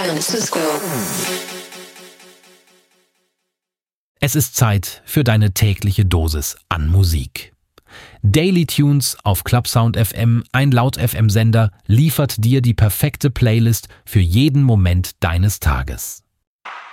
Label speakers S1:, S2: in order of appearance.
S1: Francisco.
S2: Es ist Zeit für deine tägliche Dosis an Musik. Daily Tunes auf Clubsound FM, ein Laut-FM-Sender, liefert dir die perfekte Playlist für jeden Moment deines Tages.